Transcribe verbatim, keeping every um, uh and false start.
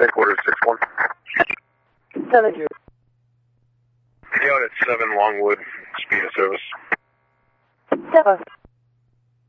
Headquarters six one. seven two. Unit seven Longwood, speed of service. Seven.